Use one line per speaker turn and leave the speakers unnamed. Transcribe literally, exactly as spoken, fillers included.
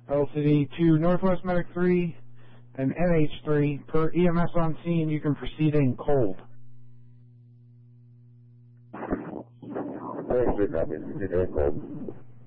L C D to Northwest Medic three and N H three. Per E M S on scene, you can proceed in cold.
N H three copies. Proceed in cold.